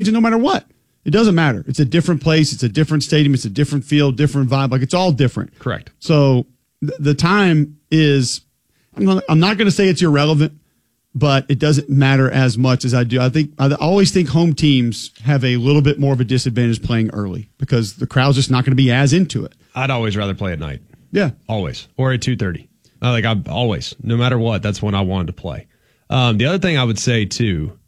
changing no matter what. It doesn't matter. It's a different place. It's a different stadium. It's a different field, different vibe. Like, it's all different. Correct. So the time is, I'm not going to say it's irrelevant, but it doesn't matter as much as I do. I always think home teams have a little bit more of a disadvantage playing early because the crowd's just not going to be as into it. I'd always rather play at night. Yeah. Always. Or at 2:30. I'm always, no matter what, that's when I wanted to play. The other thing I would say too,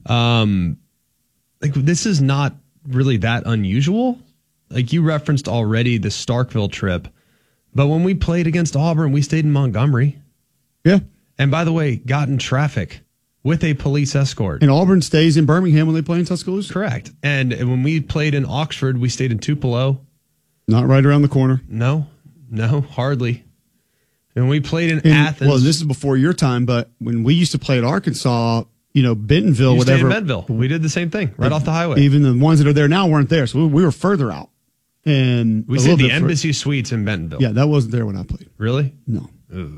this is not really that unusual. Like, you referenced already the Starkville trip, but when we played against Auburn, we stayed in Montgomery. Yeah. And by the way, got in traffic with a police escort. And Auburn stays in Birmingham when they play in Tuscaloosa? Correct. And when we played in Oxford, we stayed in Tupelo. Not right around the corner. No, hardly. And we played in Athens. Well, this is before your time, but when we used to play at Arkansas, Bentonville, you whatever. In Bentonville. We did the same thing, right off the highway. Even the ones that are there now weren't there, so we were further out. And we stayed the Embassy Suites in Bentonville. Yeah, that wasn't there when I played. Really? No.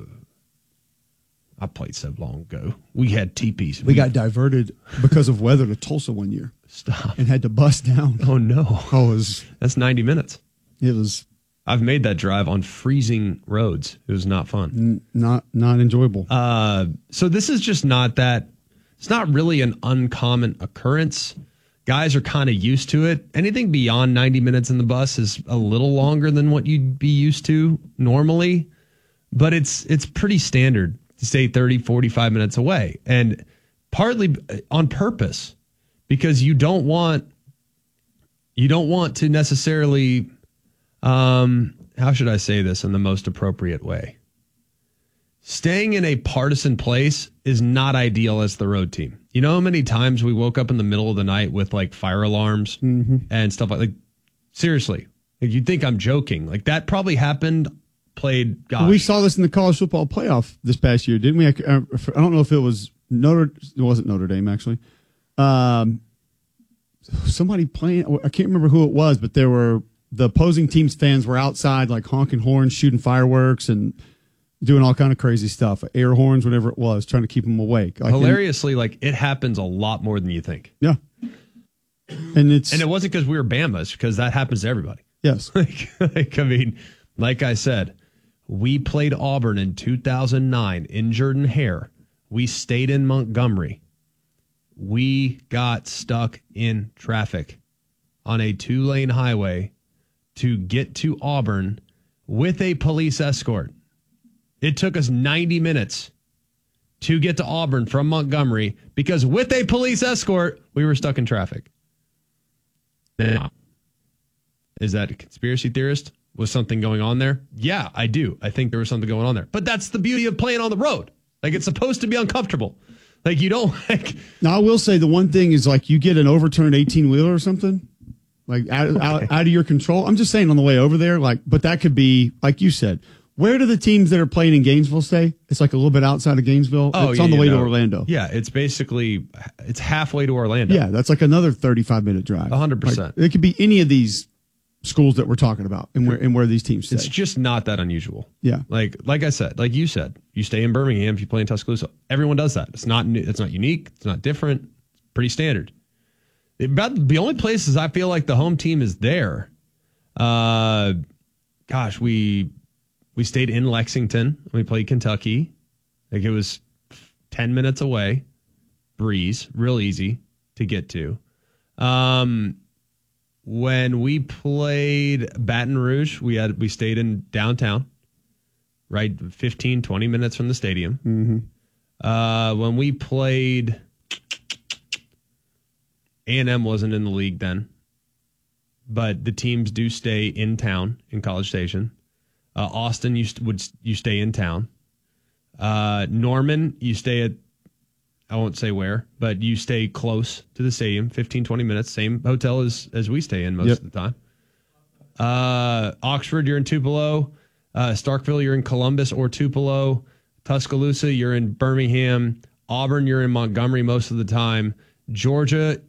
I played so long ago. We had teepees. We got diverted because of weather to Tulsa one year. Stop. And had to bus down. Oh, no. That's 90 minutes. It was. I've made that drive on freezing roads. It was not fun. Not enjoyable. So this is just not that. It's not really an uncommon occurrence. Guys are kind of used to it. Anything beyond 90 minutes in the bus is a little longer than what you'd be used to normally. But it's pretty standard to stay 30, 45 minutes away. And partly on purpose, because you don't want to necessarily, how should I say this in the most appropriate way? Staying in a partisan place is not ideal as the road team. You know how many times we woke up in the middle of the night with like fire alarms and stuff like seriously, like, you'd think I'm joking. Like, that probably happened. Played. Gosh. We saw this in the college football playoff this past year, didn't we? I don't know if it was it wasn't Notre Dame actually. Somebody playing. I can't remember who it was, but the opposing team's fans were outside, like honking horns, shooting fireworks, and doing all kind of crazy stuff, air horns, whatever it was, trying to keep them awake. Hilariously, it happens a lot more than you think. Yeah, and it wasn't because we were Bama's, because that happens to everybody. Yes, like I said. We played Auburn in 2009 in Jordan-Hare. We stayed in Montgomery. We got stuck in traffic on a 2-lane highway to get to Auburn with a police escort. It took us 90 minutes to get to Auburn from Montgomery because with a police escort, we were stuck in traffic. Now, is that a conspiracy theorist? Was something going on there? Yeah, I do. I think there was something going on there. But that's the beauty of playing on the road. Like, it's supposed to be uncomfortable. Like, you don't like. Now, I will say the one thing is, like, you get an overturned 18-wheeler or something, like out of your control. I'm just saying on the way over there, like, but that could be, like you said, where do the teams that are playing in Gainesville stay? It's like a little bit outside of Gainesville. It's on the way to Orlando. Yeah, it's halfway to Orlando. Yeah, that's like another 35-minute drive. 100%. Like, it could be any of these schools that we're talking about and where these teams stay. It's just not that unusual. Yeah. Like I said, like you said, you stay in Birmingham if you play in Tuscaloosa. Everyone does that. It's not unique. It's not different. It's pretty standard. About the only places I feel like the home team is there. We stayed in Lexington. We played Kentucky. Like, it was 10 minutes away. Breeze, real easy to get to. When we played Baton Rouge, we stayed in downtown, right? 15, 20 minutes from the stadium. Mm-hmm. When we played, A&M wasn't in the league then, but the teams do stay in town in College Station. Austin, you stay in town. Norman, you stay at, I won't say where, but you stay close to the stadium, 15, 20 minutes, same hotel as we stay in most of the time. Oxford, you're in Tupelo. Starkville, you're in Columbus or Tupelo. Tuscaloosa, you're in Birmingham. Auburn, you're in Montgomery most of the time. Georgia,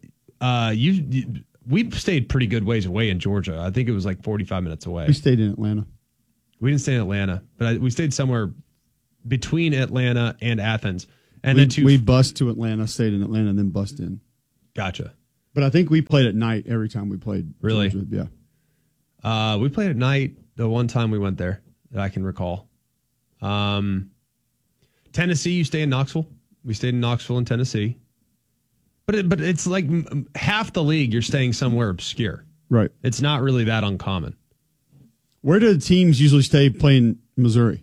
we stayed pretty good ways away in Georgia. I think it was like 45 minutes away. We stayed in Atlanta. We didn't stay in Atlanta, but we stayed somewhere between Atlanta and Athens. And then we bussed to Atlanta, stayed in Atlanta, and then bussed in. Gotcha. But I think we played at night every time we played. Really? Georgia. Yeah. We played at night the one time we went there that I can recall. Tennessee, you stay in Knoxville. We stayed in Knoxville in Tennessee. But it's like half the league you're staying somewhere obscure. Right. It's not really that uncommon. Where do the teams usually stay playing Missouri?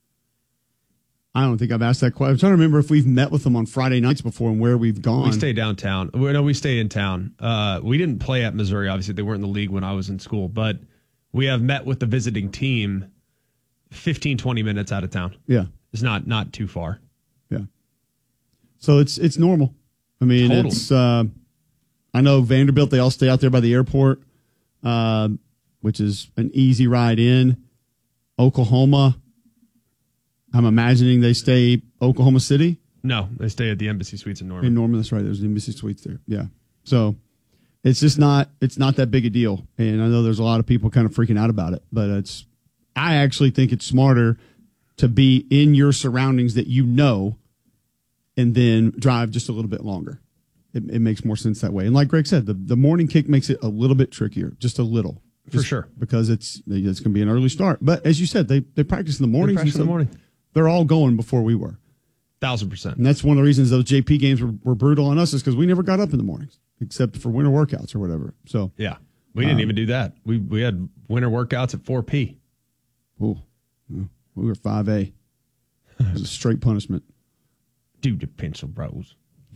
I don't think I've asked that question. I'm trying to remember if we've met with them on Friday nights before and where we've gone. We stay downtown. No, we stay in town. We didn't play at Missouri. Obviously, they weren't in the league when I was in school. But we have met with the visiting team 15, 20 minutes out of town. Yeah. It's not too far. Yeah. So it's normal. I mean, Totally. it's I know Vanderbilt, they all stay out there by the airport, which is an easy ride in. Oklahoma, I'm imagining they stay Oklahoma City. No, they stay at the Embassy Suites in Norman. In Norman, that's right. There's the Embassy Suites there. Yeah. So it's just not that big a deal. And I know there's a lot of people kind of freaking out about it, but I actually think it's smarter to be in your surroundings that you know and then drive just a little bit longer. It makes more sense that way. And like Greg said, the morning kick makes it a little bit trickier, just a little. For sure. Because it's going to be an early start. But as you said, they practice in the mornings. They practice in the morning. They're all going before we were. 1,000%. And that's one of the reasons those JP games were brutal on us is because we never got up in the mornings except for winter workouts or whatever. So yeah, we didn't even do that. We had winter workouts at 4P. Oh, we were 5A. It was a straight punishment. Do the pencil bros.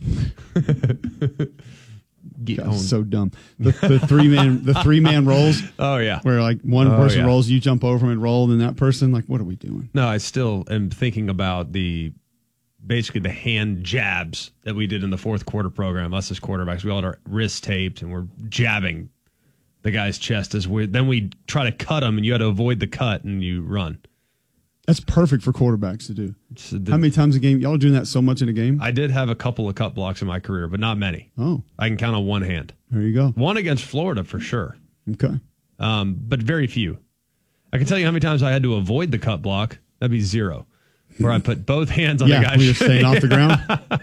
Get God, on. so dumb. The three man rolls. Oh yeah, where like one person rolls, you jump over him and roll, and then that person, like, what are we doing? No, I still am thinking about basically the hand jabs that we did in the fourth quarter program. Us as quarterbacks, we all had our wrists taped and we're jabbing the guy's chest then we try to cut him, and you had to avoid the cut and you run. That's perfect for quarterbacks to do. How many times a game? Y'all are doing that so much in a game? I did have a couple of cut blocks in my career, but not many. Oh. I can count on one hand. There you go. One against Florida for sure. Okay. But very few. I can tell you how many times I had to avoid the cut block. That'd be 0. Where I put both hands on the guy's we were staying off the ground.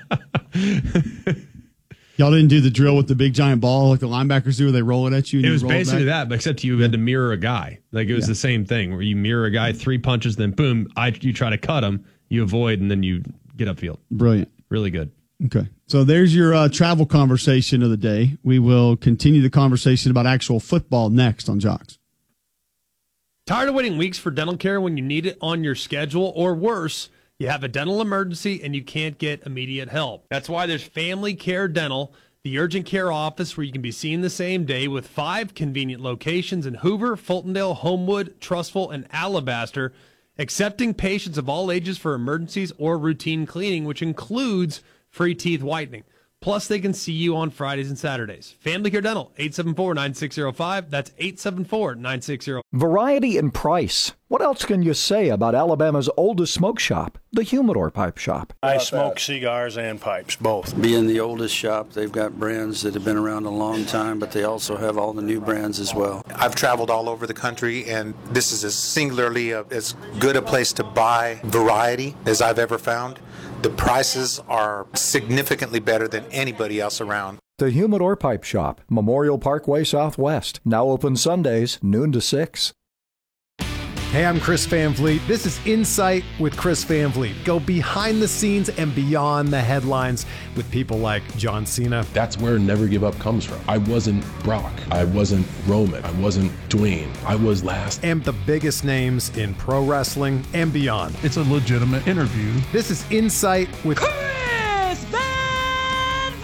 Y'all didn't do the drill with the big giant ball like the linebackers do where they roll it at you? And it was basically that, but except you had to mirror a guy. Like it was the same thing where you mirror a guy, 3 punches, then boom, you try to cut him, you avoid, and then you get upfield. Brilliant. Really good. Okay. So there's your travel conversation of the day. We will continue the conversation about actual football next on Jocks. Tired of waiting weeks for dental care when you need it on your schedule, or worse, you have a dental emergency and you can't get immediate help? That's why there's Family Care Dental, the urgent care office where you can be seen the same day, with 5 convenient locations in Hoover, Fultondale, Homewood, Trussville, and Alabaster, accepting patients of all ages for emergencies or routine cleaning, which includes free teeth whitening. Plus, they can see you on Fridays and Saturdays. Family Care Dental, 874-9605. That's 874-9605. Variety and price. What else can you say about Alabama's oldest smoke shop, the Humidor Pipe Shop? I smoke cigars and pipes, both. Being the oldest shop, they've got brands that have been around a long time, but they also have all the new brands as well. I've traveled all over the country, and this is as good a place to buy variety as I've ever found. The prices are significantly better than anybody else around. The Humidor Pipe Shop, Memorial Parkway Southwest. Now open Sundays, noon to 6. Hey, I'm Chris Van Vliet. This is Insight with Chris Van Vliet. Go behind the scenes and beyond the headlines with people like John Cena. That's where Never Give Up comes from. I wasn't Brock. I wasn't Roman. I wasn't Dwayne. I was last. And the biggest names in pro wrestling and beyond. It's a legitimate interview. This is Insight with Chris Van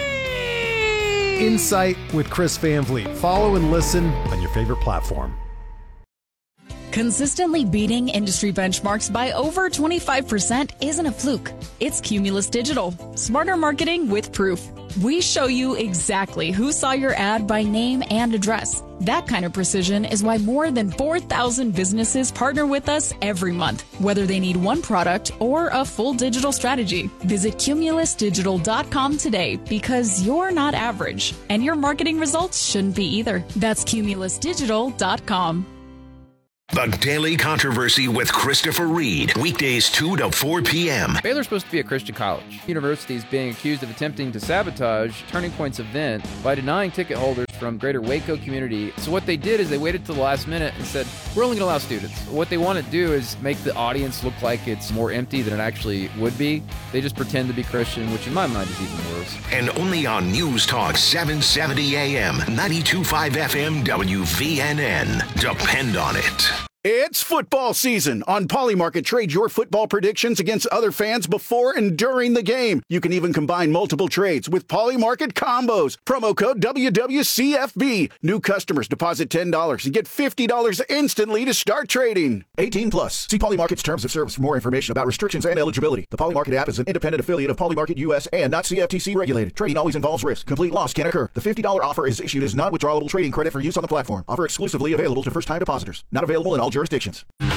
Vliet. Insight with Chris Van Vliet. Follow and listen on your favorite platform. Consistently beating industry benchmarks by over 25% isn't a fluke. It's Cumulus Digital. Smarter marketing with proof. We show you exactly who saw your ad by name and address. That kind of precision is why more than 4,000 businesses partner with us every month, whether they need one product or a full digital strategy. Visit cumulusdigital.com today, because you're not average, and your marketing results shouldn't be either. That's cumulusdigital.com. The Daily Controversy with Christopher Reed. Weekdays 2 to 4 p.m. Baylor's supposed to be a Christian college. University is being accused of attempting to sabotage Turning Point's event by denying ticket holders from greater Waco community. So what they did is they waited till the last minute and said, we're only going to allow students. What they want to do is make the audience look like it's more empty than it actually would be. They just pretend to be Christian, which in my mind is even worse. And only on News Talk 770 AM, 92.5 FM, WVNN. Depend on it. It's football season. On Polymarket, trade your football predictions against other fans before and during the game. You can even combine multiple trades with Polymarket combos. Promo code WWCFB. New customers deposit $10 and get $50 instantly to start trading. 18 plus. See Polymarket's terms of service for more information about restrictions and eligibility. The Polymarket app is an independent affiliate of Polymarket US and not CFTC regulated. Trading always involves risk. Complete loss can occur. The $50 offer is issued as non-withdrawable trading credit for use on the platform. Offer exclusively available to first-time depositors. Not available in all jurisdictions. All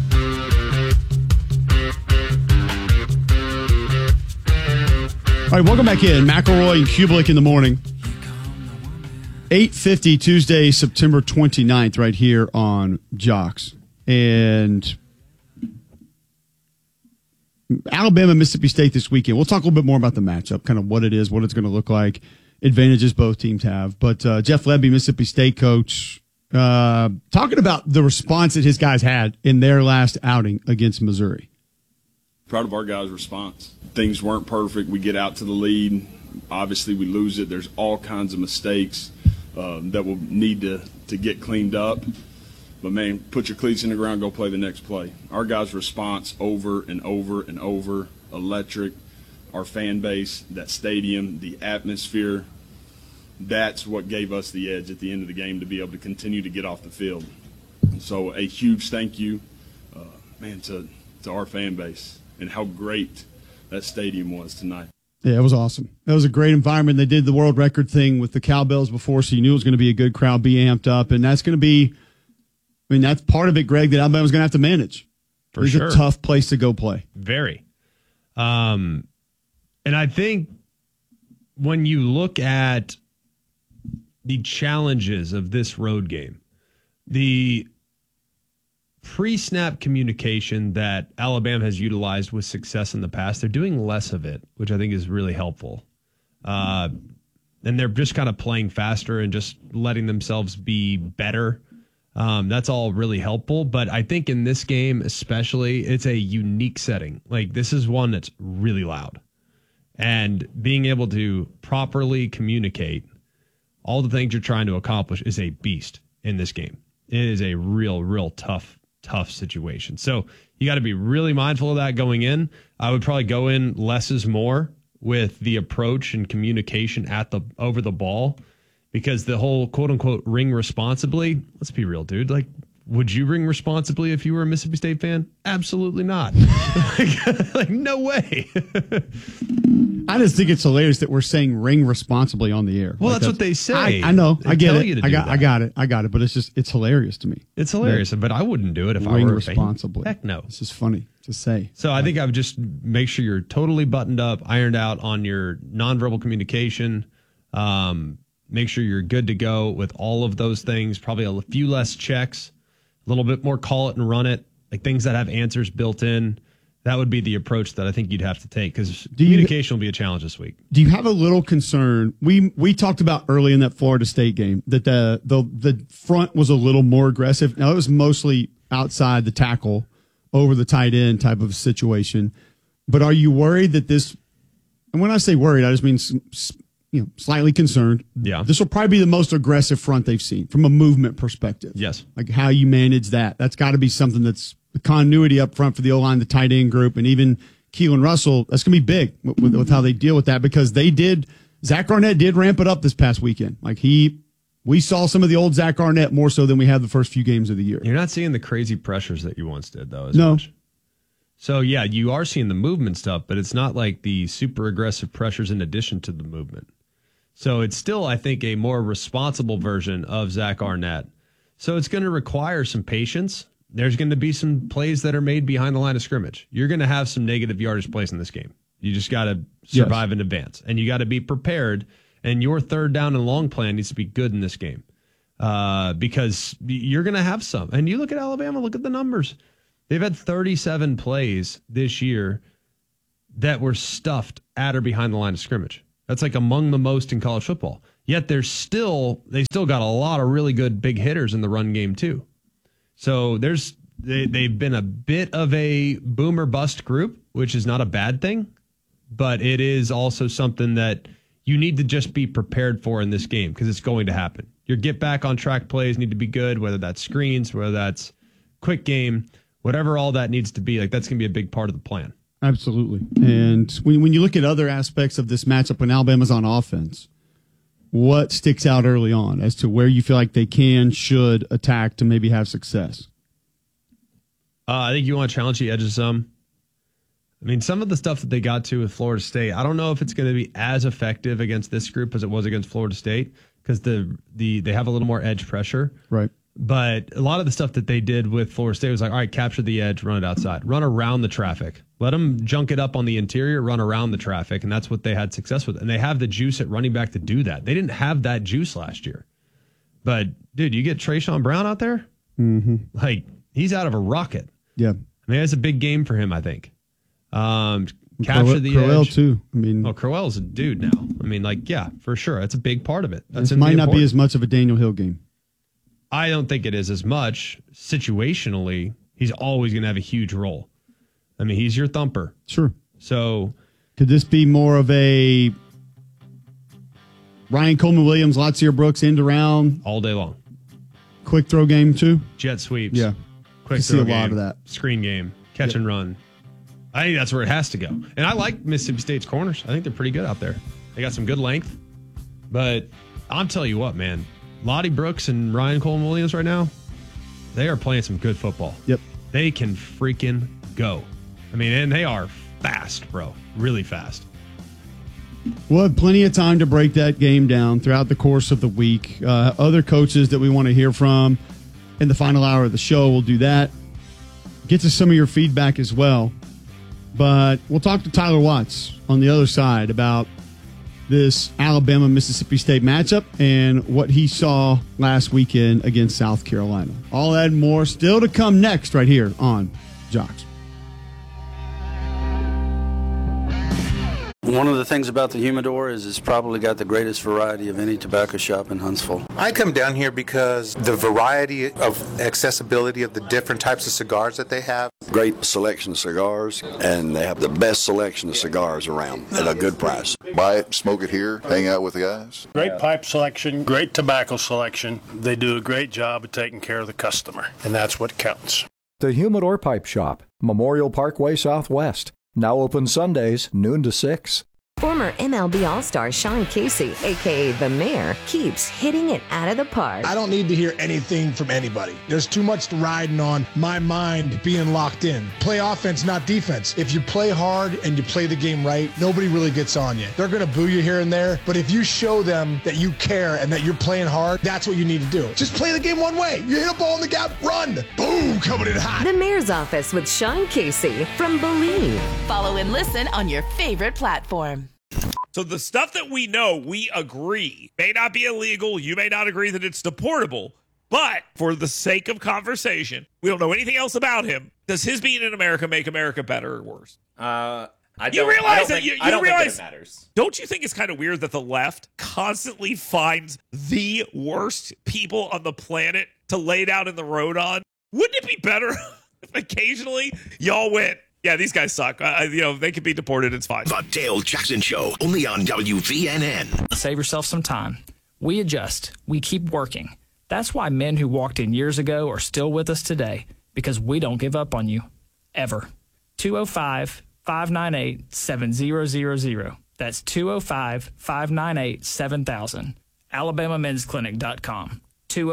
right, welcome back in. McElroy and Kubelik in the morning. 8:50 Tuesday, September 29th, right here on Jocks. And Alabama, Mississippi State this weekend. We'll talk a little bit more about the matchup, kind of what it is, what it's going to look like, advantages both teams have. But Jeff Lebby, Mississippi State coach, talking about the response that his guys had in their last outing against Missouri. Proud of our guys' response. Things weren't perfect. We get out to the lead. Obviously, we lose it. There's all kinds of mistakes that will need to get cleaned up. But, man, put your cleats in the ground, go play the next play. Our guys' response over and over and over, electric. Our fan base, that stadium, the atmosphere, that's what gave us the edge at the end of the game to be able to continue to get off the field. So a huge thank you, to our fan base and how great that stadium was tonight. Yeah, it was awesome. It was a great environment. They did the world record thing with the cowbells before, so you knew it was going to be a good crowd, be amped up, and that's going to be – that's part of it, Greg, that Alabama's going to have to manage. For sure. It's a tough place to go play. Very. And I think when you look at the challenges of this road game, the pre-snap communication that Alabama has utilized with success in the past, they're doing less of it, which I think is really helpful. And they're just kind of playing faster and just letting themselves be better. That's all really helpful. But I think in this game especially, it's a unique setting. Like, this is one that's really loud. And being able to properly communicate all the things you're trying to accomplish is a beast in this game. It is a real tough situation. So you got to be really mindful of that going in. I would probably go in less is more with the approach and communication over the ball, because the whole quote unquote ring responsibly, let's be real, dude. Like, would you ring responsibly if you were a Mississippi State fan? Absolutely not. like no way. I just think it's hilarious that we're saying ring responsibly on the air. Well, that's what they say. I know. I get it. I got it. But it's hilarious to me. It's hilarious, but I wouldn't do it if I were ring a responsibly. Fan. Heck no. This is funny to say. So I think I would just make sure you're totally buttoned up, ironed out on your nonverbal communication. Make sure you're good to go with all of those things. Probably a few less checks, a little bit more call it and run it, like things that have answers built in. That would be the approach that I think you'd have to take, because communication will be a challenge this week. Do you have a little concern? We talked about early in that Florida State game that the front was a little more aggressive. Now, it was mostly outside the tackle, over the tight end type of situation. But are you worried that this, and when I say worried, I just mean slightly concerned. Yeah. This will probably be the most aggressive front they've seen from a movement perspective. Yes. Like how you manage that. That's got to be something that's the continuity up front for the O-line, the tight end group, and even Keelan Russell. That's going to be big with how they deal with that, because Zach Arnett did ramp it up this past weekend. Like we saw some of the old Zach Arnett more so than we had the first few games of the year. You're not seeing the crazy pressures that you once did, though, as no. much. So, yeah, you are seeing the movement stuff, but it's not like the super aggressive pressures in addition to the movement. So it's still, I think, a more responsible version of Zach Arnett. So it's going to require some patience. There's going to be some plays that are made behind the line of scrimmage. You're going to have some negative yardage plays in this game. You just got to survive in advance, and you got to be prepared. And your third down and long plan needs to be good in this game. because you're going to have some. And you look at Alabama, look at the numbers. They've had 37 plays this year that were stuffed at or behind the line of scrimmage. That's like among the most in college football. Yet they still got a lot of really good big hitters in the run game too. So they've been a bit of a boomer bust group, which is not a bad thing, but it is also something that you need to just be prepared for in this game because it's going to happen. Your get back on track plays need to be good, whether that's screens, whether that's quick game, whatever all that needs to be. Like that's going to be a big part of the plan. Absolutely. And when you look at other aspects of this matchup when Alabama's on offense, what sticks out early on as to where you feel like they should attack to maybe have success? I think you want to challenge the edges some. I mean, some of the stuff that they got to with Florida State, I don't know if it's going to be as effective against this group as it was against Florida State because they have a little more edge pressure. Right. But a lot of the stuff that they did with Florida State was like, all right, capture the edge, run it outside, run around the traffic. Let them junk it up on the interior, run around the traffic, and that's what they had success with. And they have the juice at running back to do that. They didn't have that juice last year. But, dude, you get Trayshawn Brown out there? Mm-hmm. Like, he's out of a rocket. Yeah. I mean, it's a big game for him, I think. Capture the Crowell edge. too. I mean, Crowell's a dude now. I mean, like, yeah, for sure. That's a big part of it. That's this might not be as much of a Daniel Hill game. I don't think it is as much. Situationally, he's always going to have a huge role. I mean, he's your thumper. Sure. So, could this be more of a Ryan Coleman-Williams, Latsier Brooks end around all day long? Quick throw game too. Jet sweeps. Yeah. Quick see throw a game, lot of that. Screen game, catch and run. I think that's where it has to go. And I like Mississippi State's corners. I think they're pretty good out there. They got some good length. But I'm telling you what, man. Lottie Brooks and Ryan Coleman-Williams right now, they are playing some good football. Yep. They can freaking go. I mean, and they are fast, bro. Really fast. We'll have plenty of time to break that game down throughout the course of the week. Other coaches that we want to hear from in the final hour of the show, we'll do that. Get to some of your feedback as well. But we'll talk to Tyler Watts on the other side about this Alabama-Mississippi State matchup and what he saw last weekend against South Carolina. All that and more still to come next right here on Jocks. One of the things about the Humidor is it's probably got the greatest variety of any tobacco shop in Huntsville. I come down here because the variety of accessibility of the different types of cigars that they have. Great selection of cigars, and they have the best selection of cigars around at a good price. Buy it, smoke it here, hang out with the guys. Great pipe selection, great tobacco selection. They do a great job of taking care of the customer, and that's what counts. The Humidor Pipe Shop, Memorial Parkway Southwest. Now open Sundays, noon to 6. Former MLB All-Star Sean Casey, a.k.a. The Mayor, keeps hitting it out of the park. I don't need to hear anything from anybody. There's too much riding on my mind being locked in. Play offense, not defense. If you play hard and you play the game right, nobody really gets on you. They're going to boo you here and there, but if you show them that you care and that you're playing hard, that's what you need to do. Just play the game one way. You hit a ball in the gap, run. Boom, coming in hot. The Mayor's Office with Sean Casey from Believe. Follow and listen on your favorite platform. So the stuff that we know, we agree, may not be illegal. You may not agree that it's deportable. But for the sake of conversation, we don't know anything else about him. Does his being in America make America better or worse? You realize that it matters. Don't you think it's kind of weird that the left constantly finds the worst people on the planet to lay down in the road on? Wouldn't it be better if occasionally y'all went, yeah, these guys suck. They could be deported. It's fine. The Dale Jackson Show, only on WVNN. Save yourself some time. We adjust. We keep working. That's why men who walked in years ago are still with us today, because we don't give up on you. Ever. 205-598-7000. That's 205-598-7000. AlabamaMen'sClinic.com.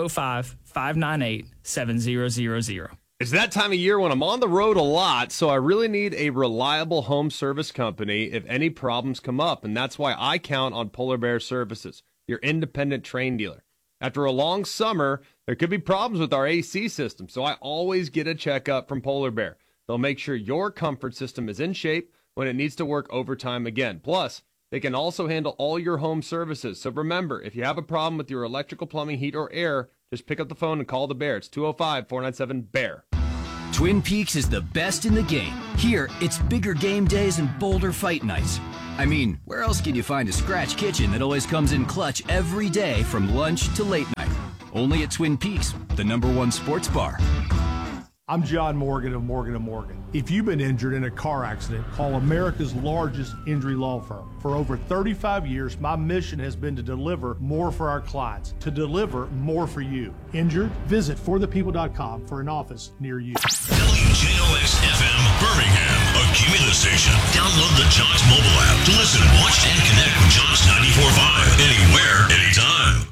205-598-7000. It's that time of year when I'm on the road a lot, so I really need a reliable home service company if any problems come up, and that's why I count on Polar Bear Services, your independent Trane dealer. After a long summer, there could be problems with our AC system, so I always get a checkup from Polar Bear. They'll make sure your comfort system is in shape when it needs to work overtime again. Plus, They can also handle all your home services. So remember, if you have a problem with your electrical, plumbing, heat, or air, just pick up the phone and call the Bear. It's 205-497-BEAR. Twin Peaks is the best in the game. Here, it's bigger game days and bolder fight nights. I mean, where else can you find a scratch kitchen that always comes in clutch every day from lunch to late night? Only at Twin Peaks, the #1 sports bar. I'm John Morgan of Morgan & Morgan. If you've been injured in a car accident, call America's largest injury law firm. For over 35 years, my mission has been to deliver more for our clients, to deliver more for you. Injured? Visit forthepeople.com for an office near you. WJOX-FM Birmingham, a Cumulus station. Download the Jocks mobile app to listen, watch, and connect with Jocks 94.5 anywhere, anytime.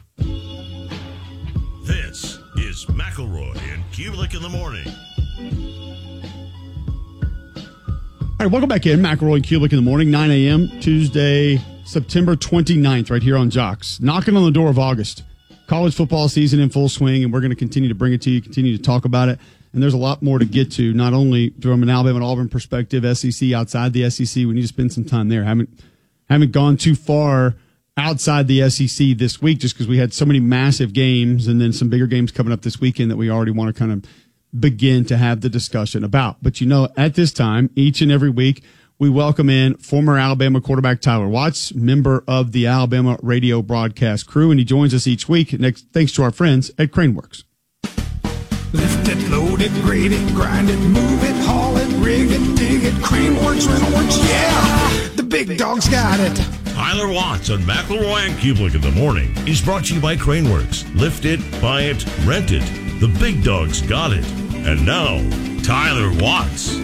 This is McElroy and Kubelik in the morning. All right, welcome back in. McElroy and Kubelik in the morning, 9 a.m., Tuesday, September 29th, right here on Jocks. Knocking on the door of August. College football season in full swing, and we're going to continue to bring it to you, continue to talk about it. And there's a lot more to get to, not only from an Alabama and Auburn perspective, SEC, outside the SEC. We need to spend some time there. Haven't gone too far outside the SEC this week just because we had so many massive games and then some bigger games coming up this weekend that we already want to kind of begin to have the discussion about. But, at this time, each and every week, we welcome in former Alabama quarterback Tyler Watts, member of the Alabama radio broadcast crew, and he joins us each week thanks to our friends at Craneworks. Lift it, load it, grade it, grind it, move it, haul it, rig it, dig it, Craneworks, Rentalworks, yeah! The big dog's got it. Tyler Watts on McElroy and Kubelik in the morning is brought to you by Craneworks. Lift it, buy it, rent it. The big dog's got it. And now, Tyler Watts.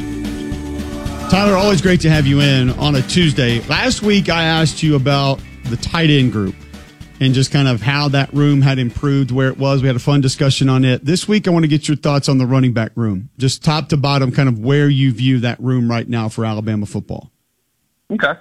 Tyler, always great to have you in on a Tuesday. Last week, I asked you about the tight end group and just kind of how that room had improved, where it was. We had a fun discussion on it. This week, I want to get your thoughts on the running back room, just top to bottom, kind of where you view that room right now for Alabama football. Okay.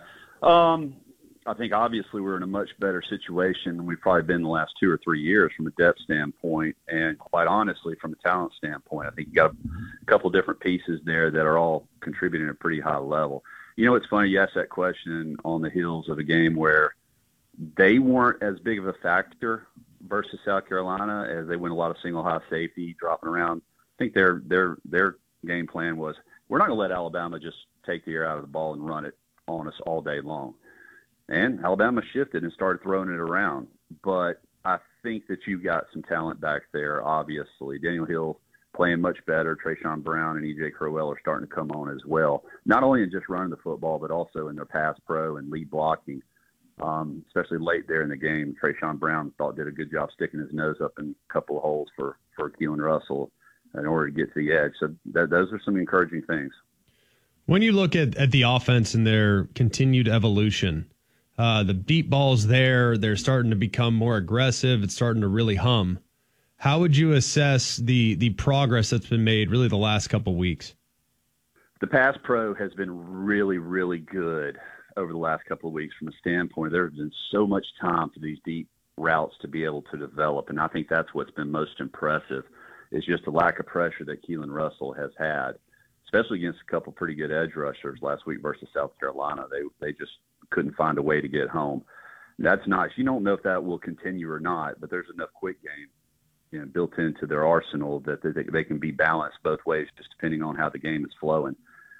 I think obviously we're in a much better situation than we've probably been the last 2 or 3 years from a depth standpoint, and quite honestly from a talent standpoint. I think you got a couple different pieces there that are all contributing at a pretty high level. It's funny, you asked that question on the heels of a game where they weren't as big of a factor versus South Carolina as they went a lot of single high safety, dropping around. I think their game plan was, we're not going to let Alabama just take the air out of the ball and run it on us all day long. And Alabama shifted and started throwing it around. But I think that you've got some talent back there, obviously. Daniel Hill playing much better. Trayshawn Brown and E.J. Crowell are starting to come on as well, not only in just running the football, but also in their pass pro and lead blocking, especially late there in the game. Trayshawn Brown did a good job sticking his nose up in a couple of holes for Keelan Russell in order to get to the edge. So those are some encouraging things. When you look at the offense and their continued evolution, the deep ball's there. They're starting to become more aggressive. It's starting to really hum. How would you assess the progress that's been made really the last couple of weeks? The pass pro has been really, really good over the last couple of weeks from a standpoint. There's been so much time for these deep routes to be able to develop, and I think that's what's been most impressive is just the lack of pressure that Keelan Russell has had, especially against a couple pretty good edge rushers last week versus South Carolina. They just couldn't find a way to get home. That's nice. You don't know if that will continue or not, but there's enough quick game built into their arsenal that they can be balanced both ways, just depending on how the game is flowing.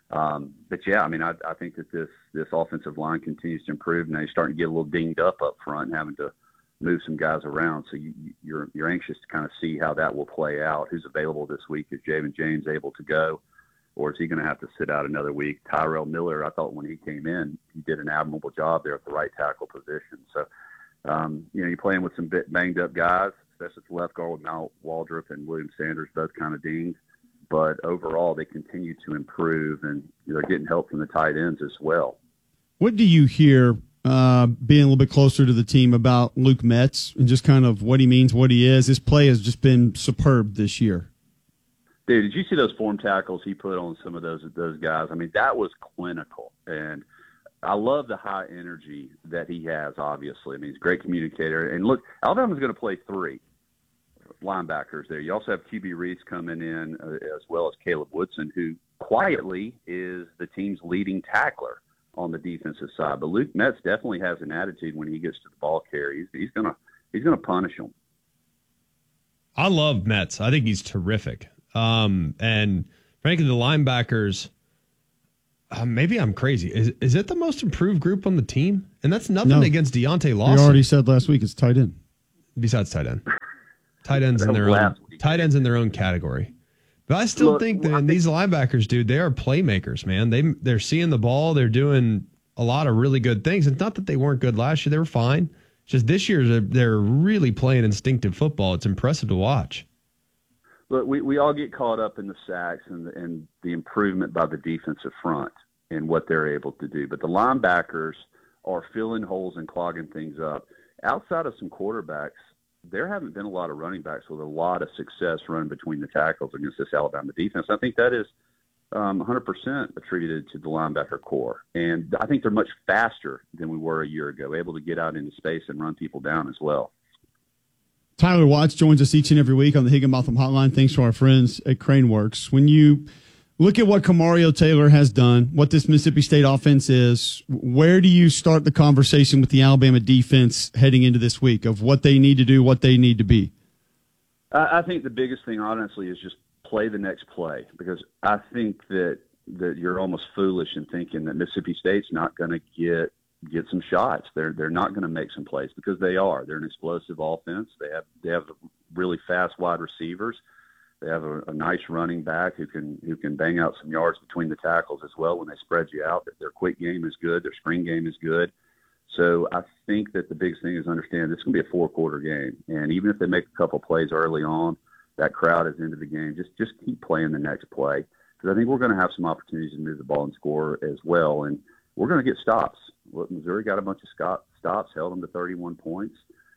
But yeah, I think that this offensive line continues to improve. Now you're starting to get a little dinged up front and having to move some guys around. So you're anxious to kind of see how that will play out. Who's available this week? Is Javen James able to go? Or is he going to have to sit out another week? Tyrell Miller, I thought when he came in, he did an admirable job there at the right tackle position. So, you're playing with some banged up guys, especially at the left guard with Mount Waldrop and William Sanders, both kind of dinged. But overall, they continue to improve, and they're getting help from the tight ends as well. What do you hear, being a little bit closer to the team, about Luke Metz and just kind of what he means, what he is? His play has just been superb this year. Dude, did you see those form tackles he put on some of those guys? That was clinical. And I love the high energy that he has, obviously. He's a great communicator. And look, Alabama's going to play 3 linebackers there. You also have QB Reese coming in as well as Caleb Woodson, who quietly is the team's leading tackler on the defensive side. But Luke Metz definitely has an attitude when he gets to the ball carry. He's gonna punish them. I love Metz. I think he's terrific. And frankly, the linebackers, maybe I'm crazy. Is it the most improved group on the team? And that's nothing against Deontay Lawson. You already said last week it's tight end. Besides tight end. Tight ends in their own category. But I still think that these linebackers, dude, they are playmakers, man. They're seeing the ball. They're doing a lot of really good things. It's not that they weren't good last year. They were fine. It's just this year they're really playing instinctive football. It's impressive to watch. Look, we all get caught up in the sacks and the improvement by the defensive front and what they're able to do. But the linebackers are filling holes and clogging things up. Outside of some quarterbacks, there haven't been a lot of running backs with a lot of success running between the tackles against this Alabama defense. I think that is 100% attributed to the linebacker core. And I think they're much faster than we were a year ago, able to get out into space and run people down as well. Tyler Watts joins us each and every week on the Higginbotham Hotline. Thanks to our friends at Craneworks. When you look at what Kamario Taylor has done, what this Mississippi State offense is, where do you start the conversation with the Alabama defense heading into this week of what they need to do, what they need to be? I think the biggest thing, honestly, is just play the next play, because I think that you're almost foolish in thinking that Mississippi State's not going to get some shots. They're not going to make some plays, because they are. They're an explosive offense. They have really fast wide receivers. They have a nice running back who can bang out some yards between the tackles as well when they spread you out. Their quick game is good. Their screen game is good. So I think that the biggest thing is understand this is going to be a 4-quarter game. And even if they make a couple plays early on, that crowd is into the game. Just keep playing the next play, because I think we're going to have some opportunities to move the ball and score as well. And we're going to get stops. Missouri got a bunch of stops, held them to 31 points.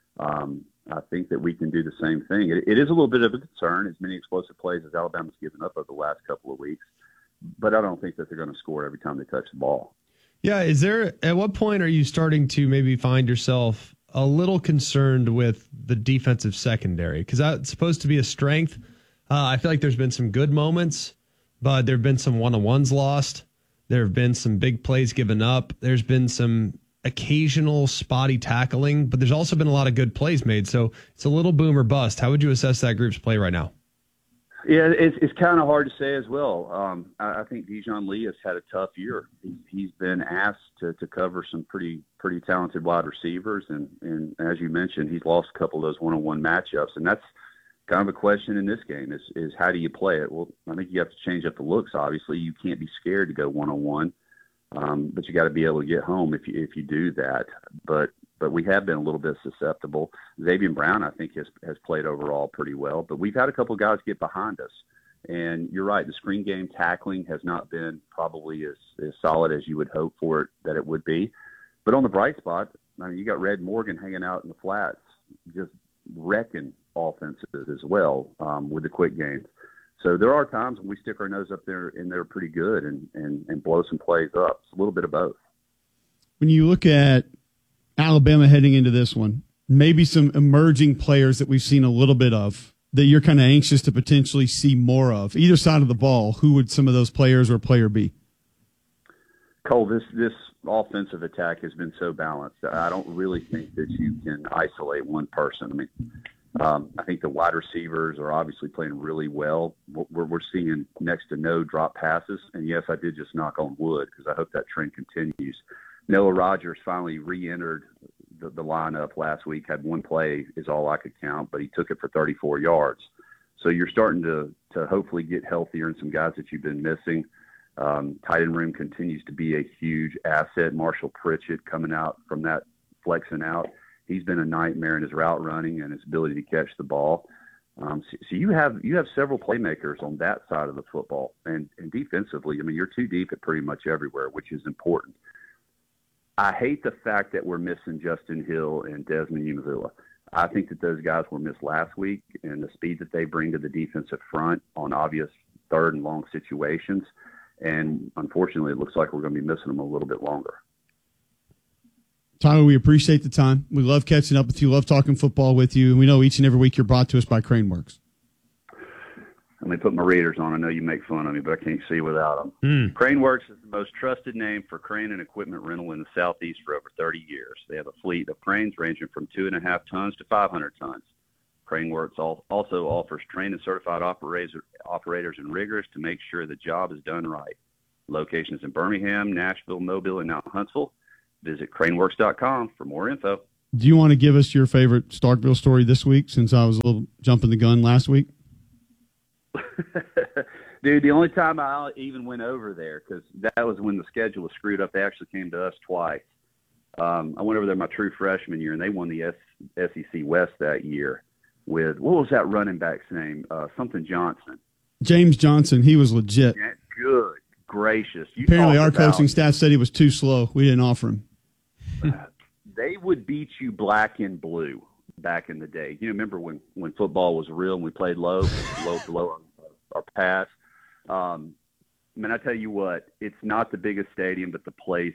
I think that we can do the same thing. It is a little bit of a concern, as many explosive plays as Alabama's given up over the last couple of weeks, but I don't think that they're going to score every time they touch the ball. Yeah, at what point are you starting to maybe find yourself a little concerned with the defensive secondary? Because that's supposed to be a strength. I feel like there's been some good moments, but there have been some one-on-ones lost. There have been some big plays given up. There's been some occasional spotty tackling, but there's also been a lot of good plays made. So it's a little boom or bust. How would you assess that group's play right now? Yeah, it's kind of hard to say as well. I think Dijon Lee has had a tough year. He's been asked to cover some pretty talented wide receivers, and as you mentioned, he's lost a couple of those one-on-one matchups, and that's kind of a question in this game is how do you play it? Well, I think you have to change up the looks. Obviously, you can't be scared to go one-on-one. But you got to be able to get home if you do that. But we have been a little bit susceptible. Xavier Brown, I think, has played overall pretty well. But we've had a couple of guys get behind us. And you're right, the screen game tackling has not been probably as solid as you would hope for it that it would be. But on the bright spot, I mean, you got Red Morgan hanging out in the flats, just wrecking offenses as well with the quick games. So there are times when we stick our nose up there and they're pretty good and blow some plays up. It's a little bit of both. When you look at Alabama heading into this one, maybe some emerging players that we've seen a little bit of that you're kind of anxious to potentially see more of, either side of the ball, who would some of those players or player be? Cole, this offensive attack has been so balanced. I don't really think that you can isolate one person. I mean, I think the wide receivers are obviously playing really well. We're seeing next to no drop passes. And, yes, I did just knock on wood because I hope that trend continues. Noah Rogers finally re-entered the lineup last week, had one play is all I could count, but he took it for 34 yards. So you're starting to hopefully get healthier in some guys that you've been missing. Tight end room continues to be a huge asset. Marshall Pritchett coming out from that, flexing out. He's been a nightmare in his route running and his ability to catch the ball. So you have several playmakers on that side of the football. And defensively, I mean, you're too deep at pretty much everywhere, which is important. I hate the fact that we're missing Justin Hill and Desmond Umavula. I think that those guys were missed last week, and the speed that they bring to the defensive front on obvious third and long situations. And unfortunately, it looks like we're going to be missing them a little bit longer. Tyler, we appreciate the time. We love catching up with you, love talking football with you. And we know each and every week you're brought to us by Craneworks. Let me put my readers on. I know you make fun of me, but I can't see without them. Craneworks is the most trusted name for crane and equipment rental in the Southeast for over 30 years. They have a fleet of cranes ranging from 2.5 tons to 500 tons. Craneworks also offers trained and certified operators and riggers to make sure the job is done right. Locations in Birmingham, Nashville, Mobile, and now Huntsville. Visit craneworks.com for more info. Do you want to give us your favorite Starkville story this week, since I was a little jumping the gun last week? Dude, the only time I even went over there, because that was when the schedule was screwed up. They actually came to us twice. I went over there my true freshman year, and they won the SEC West that year with, what was that running back's name? Something Johnson. James Johnson. He was legit. Yeah, good gracious. Apparently our coaching staff said he was too slow. We didn't offer him. They would beat you black and blue back in the day. You remember when football was real and we played low our pass. I tell you what, it's not the biggest stadium, but the place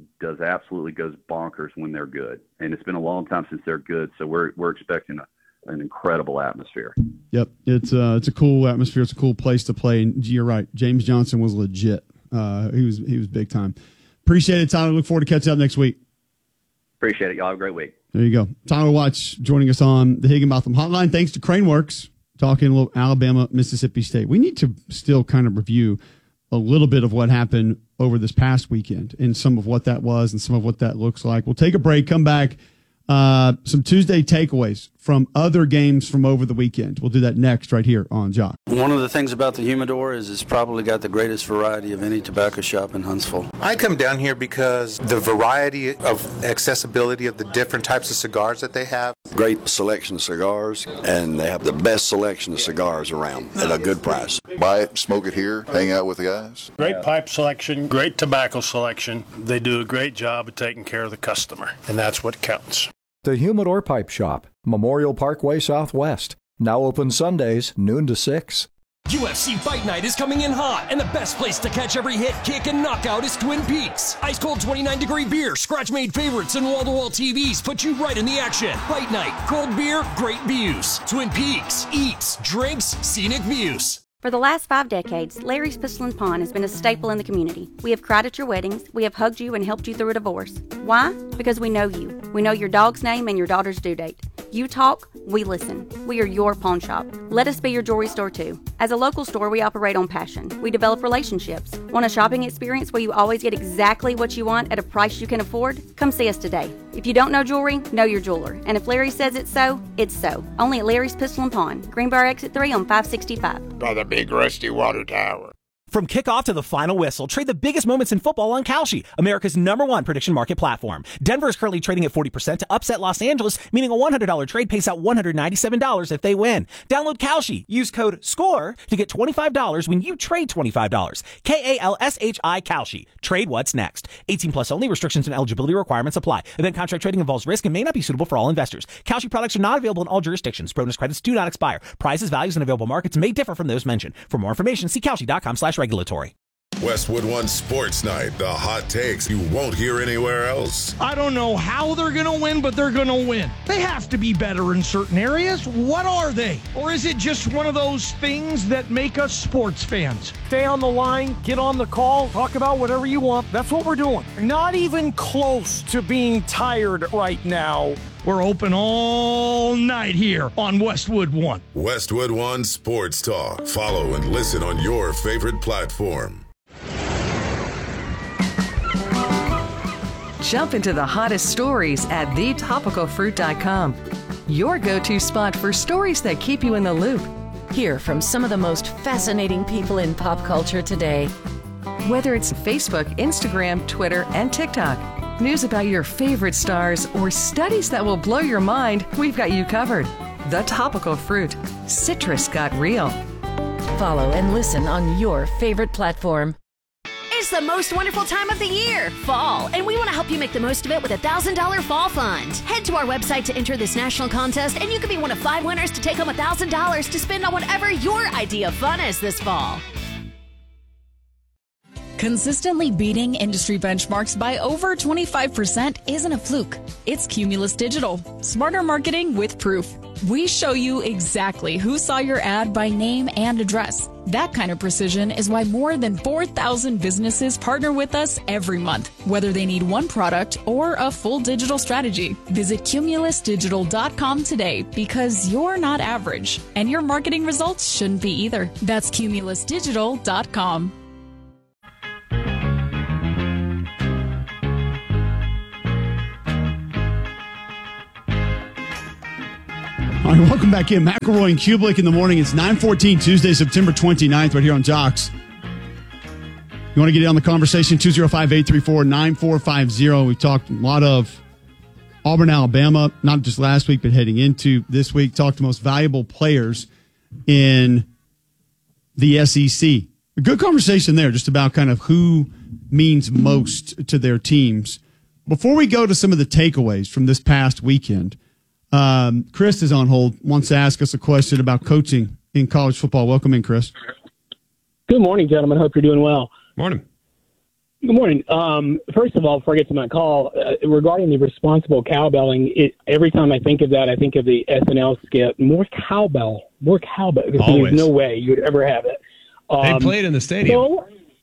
goes bonkers when they're good. And it's been a long time since they're good, so we're expecting an incredible atmosphere. Yep, it's a cool atmosphere. It's a cool place to play. And you're right, James Johnson was legit. He was big time. Appreciate it, Tyler. Look forward to catching up next week. Appreciate it, y'all. Have a great week. There you go. Tyler Watts joining us on the Higginbotham Hotline. Thanks to Craneworks, talking a little Alabama, Mississippi State. We need to still kind of review a little bit of what happened over this past weekend and some of what that was and some of what that looks like. We'll take a break, come back. Some Tuesday takeaways from other games from over the weekend. We'll do that next right here on Jock. One of the things about the Humidor is it's probably got the greatest variety of any tobacco shop in Huntsville. I come down here because the variety of accessibility of the different types of cigars that they have. Great selection of cigars, and they have the best selection of cigars around at a good price. Buy it, smoke it here, hang out with the guys. Great pipe selection, great tobacco selection. They do a great job of taking care of the customer, and that's what counts. The Humidor Pipe Shop, Memorial Parkway Southwest. Now open Sundays, noon to 6. UFC Fight Night is coming in hot, and the best place to catch every hit, kick, and knockout is Twin Peaks. Ice cold 29-degree beer, scratch-made favorites, and wall-to-wall TVs put you right in the action. Fight Night, cold beer, great views. Twin Peaks, eats, drinks, scenic views. For the last 5 decades, Larry's Pistol and Pawn has been a staple in the community. We have cried at your weddings. We have hugged you and helped you through a divorce. Why? Because we know you. We know your dog's name and your daughter's due date. You talk, we listen. We are your pawn shop. Let us be your jewelry store too. As a local store, we operate on passion. We develop relationships. Want a shopping experience where you always get exactly what you want at a price you can afford? Come see us today. If you don't know jewelry, know your jeweler. And if Larry says it's so, it's so. Only at Larry's Pistol and Pawn, Greenbrier Exit 3 on 565. By the big rusty water tower. From kickoff to the final whistle, trade the biggest moments in football on Kalshi, America's #1 prediction market platform. Denver is currently trading at 40% to upset Los Angeles, meaning a $100 trade pays out $197 if they win. Download Kalshi. Use code SCORE to get $25 when you trade $25. KALSHI Kalshi. Trade what's next. 18 plus only. Restrictions and eligibility requirements apply. Event contract trading involves risk and may not be suitable for all investors. Kalshi products are not available in all jurisdictions. Bonus credits do not expire. Prices, values, and available markets may differ from those mentioned. For more information, see Kalshi.com/regulatory. Westwood One Sports Night, the hot takes you won't hear anywhere else. I don't know how they're going to win, but they're going to win. They have to be better in certain areas. What are they? Or is it just one of those things that make us sports fans? Stay on the line, get on the call, talk about whatever you want. That's what we're doing. Not even close to being tired right now. We're open all night here on Westwood One. Westwood One Sports Talk. Follow and listen on your favorite platform. Jump into the hottest stories at thetopicalfruit.com. Your go-to spot for stories that keep you in the loop. Hear from some of the most fascinating people in pop culture today. Whether it's Facebook, Instagram, Twitter, and TikTok, news about your favorite stars, or studies that will blow your mind, we've got you covered. The Topical Fruit. Citrus got real. Follow and listen on your favorite platform. It's the most wonderful time of the year, fall, and we want to help you make the most of it with a $1,000 fall fund. Head to our website to enter this national contest, and you could be one of 5 winners to take home $1,000 to spend on whatever your idea of fun is this fall. Consistently beating industry benchmarks by over 25% isn't a fluke. It's Cumulus Digital. Smarter marketing with proof. We show you exactly who saw your ad by name and address. That kind of precision is why more than 4,000 businesses partner with us every month, whether they need one product or a full digital strategy. Visit cumulusdigital.com today because you're not average, and your marketing results shouldn't be either. That's cumulusdigital.com. All right, welcome back in. McElroy and Kublik in the morning. It's 9:14, Tuesday, September 29th, right here on Jocks. You want to get in on the conversation, 205-834-9450. We've talked a lot of Auburn, Alabama, not just last week, but heading into this week. Talked to most valuable players in the SEC. A good conversation there, just about kind of who means most to their teams. Before we go to some of the takeaways from this past weekend, Chris is on hold, wants to ask us a question about coaching in college football. Welcome in, Chris. Good morning, gentlemen. Hope you're doing well. Morning. Good morning. First of all, before I get to my call, regarding the responsible cowbelling, every time I think of that, I think of the SNL skit, more cowbell. There's no way you would ever have it. They played in the stadium.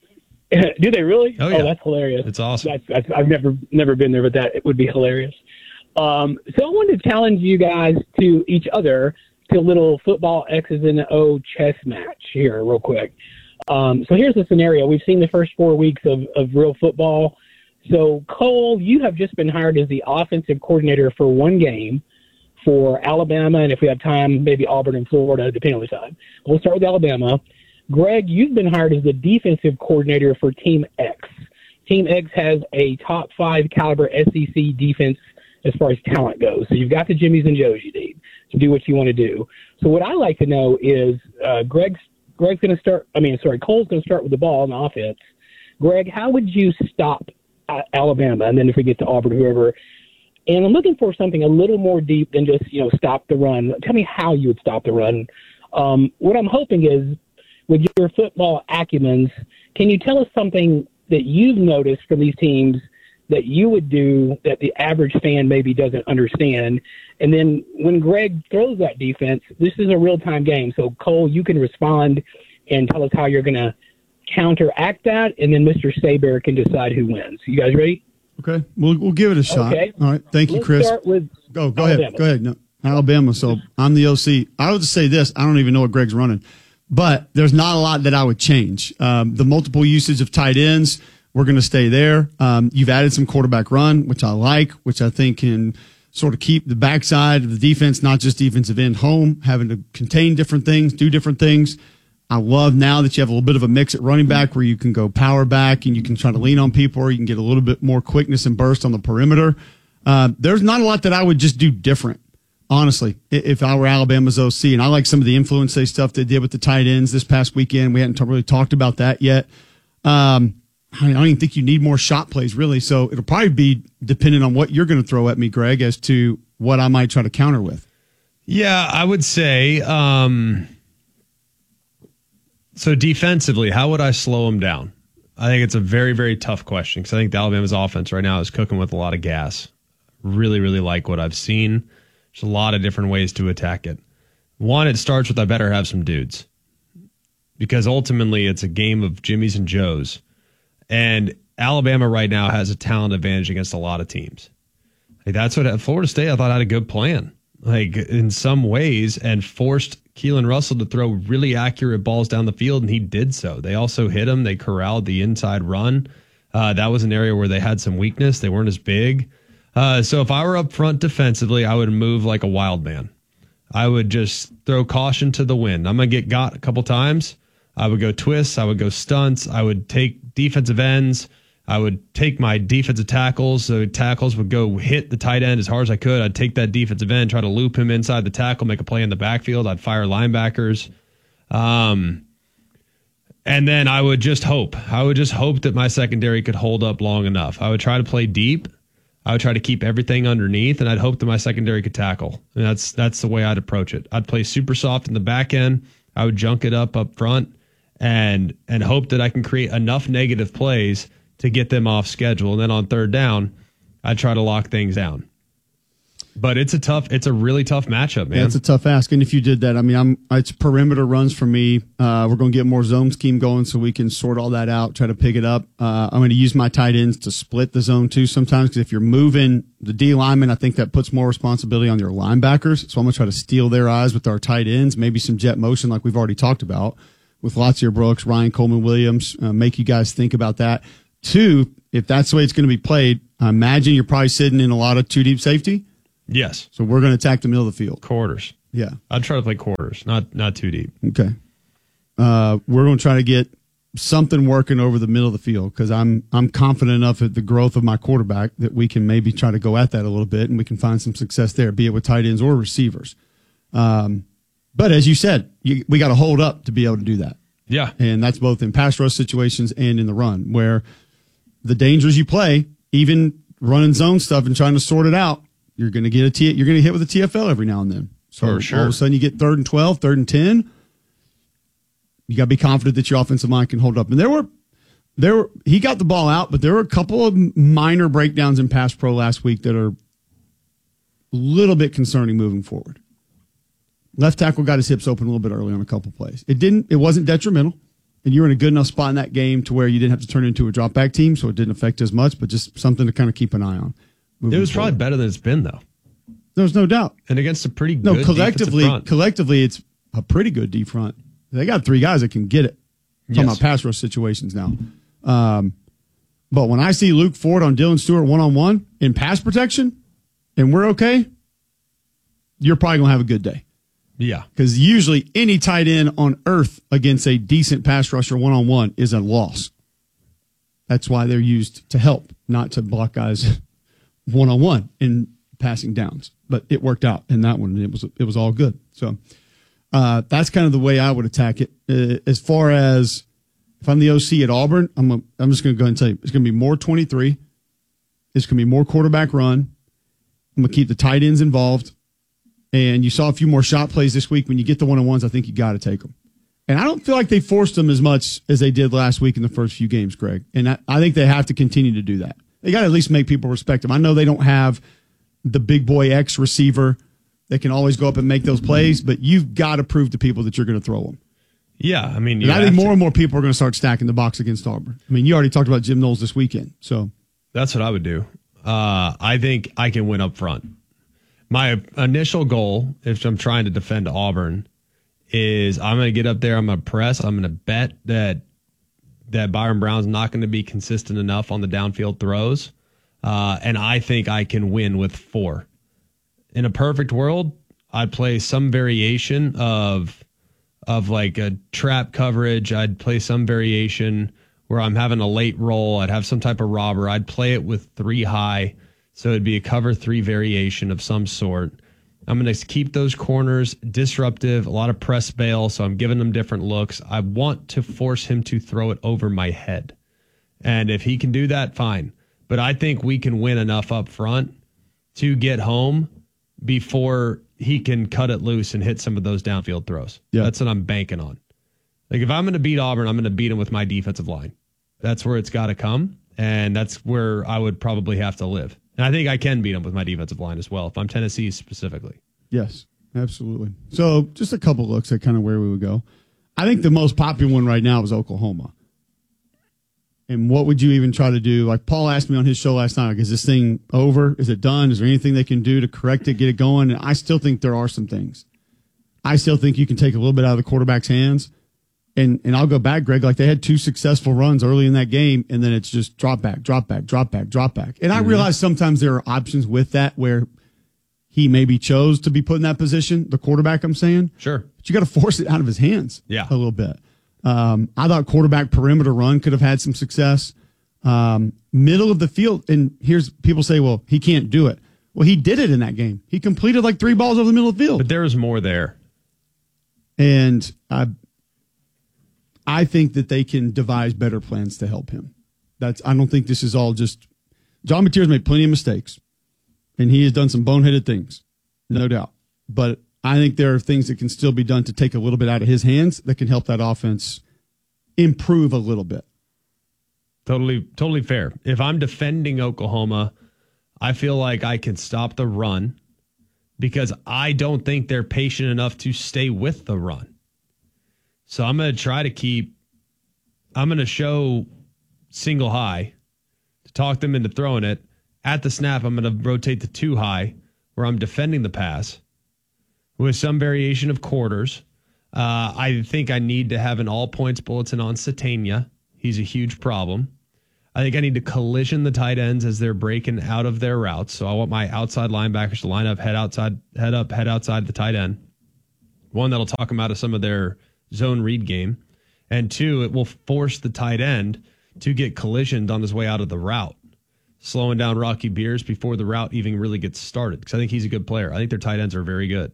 Do they really? Oh, yeah. That's hilarious. It's awesome. I've never been there, but it would be hilarious. So I wanted to challenge you guys to each other to a little football X's and O chess match here real quick. So here's the scenario. We've seen the first 4 weeks of real football. So, Cole, you have just been hired as the offensive coordinator for one game for Alabama, and if we have time, maybe Auburn and Florida, depending on the time. We'll start with Alabama. Greg, you've been hired as the defensive coordinator for Team X. Team X has a top 5 caliber SEC defense as far as talent goes. So you've got the Jimmies and Joes you need to do what you want to do. So what I like to know is Cole's going to start with the ball on offense. Greg, how would you stop Alabama? And then if we get to Auburn, whoever. And I'm looking for something a little more deep than just, stop the run. Tell me how you would stop the run. What I'm hoping is, with your football acumens, can you tell us something that you've noticed from these teams that you would do that the average fan maybe doesn't understand? And then when Greg throws that defense, this is a real-time game. So, Cole, you can respond and tell us how you're going to counteract that, and then Mr. Saber can decide who wins. You guys ready? Okay. We'll give it a shot. Okay. All right. Thank you, Chris. Let's start with Go ahead. No, Alabama. So I'm the OC. I would just say this. I don't even know what Greg's running, but there's not a lot that I would change. The multiple usage of tight ends, we're going to stay there. You've added some quarterback run, which I like, which I think can sort of keep the backside of the defense, not just defensive end, home, having to contain different things, do different things. I love now that you have a little bit of a mix at running back where you can go power back and you can try to lean on people, or you can get a little bit more quickness and burst on the perimeter. There's not a lot that I would just do different, honestly, if I were Alabama's OC. And I like some of the influence stuff they did with the tight ends this past weekend. We hadn't really talked about that yet. I don't even think you need more shot plays, really. So it'll probably be dependent on what you're going to throw at me, Greg, as to what I might try to counter with. Yeah, I would say, so defensively, how would I slow them down? I think it's a very, very tough question because I think the Alabama's offense right now is cooking with a lot of gas. Really, really like what I've seen. There's a lot of different ways to attack it. One, it starts with I better have some dudes, because ultimately it's a game of Jimmies and Joes. And Alabama right now has a talent advantage against a lot of teams. Like, that's what Florida State, I thought, had a good plan, like in some ways, and forced Keelan Russell to throw really accurate balls down the field, and he did so. They also hit him. They corralled the inside run. That was an area where they had some weakness. They weren't as big. So if I were up front defensively, I would move like a wild man. I would just throw caution to the wind. I'm going to get got a couple times. I would go twists. I would go stunts. I would take defensive ends. I would take my defensive tackles. So tackles would go hit the tight end as hard as I could. I'd take that defensive end, try to loop him inside the tackle, make a play in the backfield. I'd fire linebackers. And then I would just hope. I would just hope that my secondary could hold up long enough. I would try to play deep. I would try to keep everything underneath, and I'd hope that my secondary could tackle. And that's the way I'd approach it. I'd play super soft in the back end. I would junk it up front and hope that I can create enough negative plays to get them off schedule. And then on third down, I'd try to lock things down. But it's a really tough matchup, man. Yeah, it's a tough ask. And if you did that, I mean, it's perimeter runs for me. We're going to get more zone scheme going so we can sort all that out, try to pick it up. I'm going to use my tight ends to split the zone too sometimes, because if you're moving the D lineman, I think that puts more responsibility on your linebackers. So I'm going to try to steal their eyes with our tight ends, maybe some jet motion like we've already talked about with Latsier Brooks, Ryan Coleman Williams. Make you guys think about that. 2, if that's the way it's going to be played, I imagine you're probably sitting in a lot of 2 deep safety. Yes. So we're going to attack the middle of the field. Quarters. Yeah. I'd try to play quarters, not too deep. Okay. We're going to try to get something working over the middle of the field, because I'm confident enough at the growth of my quarterback that we can maybe try to go at that a little bit and we can find some success there, be it with tight ends or receivers. But as you said, we got to hold up to be able to do that. Yeah. And that's both in pass rush situations and in the run, where the dangers you play, even running zone stuff and trying to sort it out, you're going to get you're going to hit with a TFL every now and then. So For sure. all of a sudden you get 3rd and 12, 3rd and 10. You got to be confident that your offensive line can hold up. And he got the ball out, but there were a couple of minor breakdowns in pass pro last week that are a little bit concerning moving forward. Left tackle got his hips open a little bit early on a couple plays. It wasn't detrimental, and you were in a good enough spot in that game to where you didn't have to turn it into a drop back team, so it didn't affect as much, but just something to kind of keep an eye on. It was probably better than it's been, though. There's no doubt. And against a pretty good collectively, it's a pretty good D front. They got 3 guys that can get it. I'm talking about pass rush situations now. But when I see Luke Ford on Dylan Stewart one-on-one in pass protection, and we're okay, you're probably going to have a good day. Yeah. Because usually any tight end on earth against a decent pass rusher one-on-one is a loss. That's why they're used to help, not to block guys one-on-one in passing downs. But it worked out in that one, and it was all good. So that's kind of the way I would attack it. As far as if I'm the OC at Auburn, I'm just going to go ahead and tell you, it's going to be more 23. It's going to be more quarterback run. I'm going to keep the tight ends involved. And you saw a few more shot plays this week. When you get the one-on-ones, I think you got to take them. And I don't feel like they forced them as much as they did last week in the first few games, Greg. And I think they have to continue to do that. They got to at least make people respect them. I know they don't have the big boy X receiver that can always go up and make those plays, but you've got to prove to people that you're going to throw them. Yeah, I mean, I think more and more people are going to start stacking the box against Auburn. I mean, you already talked about Jim Knowles this weekend, so that's what I would do. I think I can win up front. My initial goal, if I'm trying to defend Auburn, is I'm going to get up there. I'm going to press. I'm going to bet that Byron Brown's not going to be consistent enough on the downfield throws, and I think I can win with 4. In a perfect world, I'd play some variation of like a trap coverage. I'd play some variation where I'm having a late roll. I'd have some type of robber. I'd play it with 3 high, so it'd be a cover 3 variation of some sort. I'm going to keep those corners disruptive, a lot of press bail, so I'm giving them different looks. I want to force him to throw it over my head. And if he can do that, fine. But I think we can win enough up front to get home before he can cut it loose and hit some of those downfield throws. Yeah. That's what I'm banking on. Like, if I'm going to beat Auburn, I'm going to beat him with my defensive line. That's where it's got to come, and that's where I would probably have to live. And I think I can beat him with my defensive line as well, if I'm Tennessee specifically. Yes, absolutely. So just a couple looks at kind of where we would go. I think the most popular one right now is Oklahoma. And what would you even try to do? Like Paul asked me on his show last night, like, is this thing over? Is it done? Is there anything they can do to correct it, get it going? And I still think there are some things. I still think you can take a little bit out of the quarterback's hands. And I'll go back, Greg, like they had 2 successful runs early in that game, and then it's just drop back, drop back, drop back, drop back. And I realize sometimes there are options with that where he maybe chose to be put in that position, the quarterback, I'm saying. Sure. But you got to force it out of his hands a little bit. I thought quarterback perimeter run could have had some success. Middle of the field, and here's people say, well, he can't do it. Well, he did it in that game. He completed like 3 balls over the middle of the field. But there was more there. And I think that they can devise better plans to help him. I don't think this is all just John Mateer's made plenty of mistakes, and he has done some boneheaded things, no doubt. But I think there are things that can still be done to take a little bit out of his hands that can help that offense improve a little bit. Totally fair. If I'm defending Oklahoma, I feel like I can stop the run because I don't think they're patient enough to stay with the run. So I'm going to show single high to talk them into throwing it. At the snap, I'm going to rotate to 2 high where I'm defending the pass with some variation of quarters. I think I need to have an all points bulletin on Satania. He's a huge problem. I think I need to collision the tight ends as they're breaking out of their routes. So I want my outside linebackers to line up, head outside the tight end. 1, that'll talk them out of some of their zone read game. And 2, it will force the tight end to get collisioned on his way out of the route, slowing down Rocky Beers before the route even really gets started, because I think he's a good player. I think their tight ends are very good.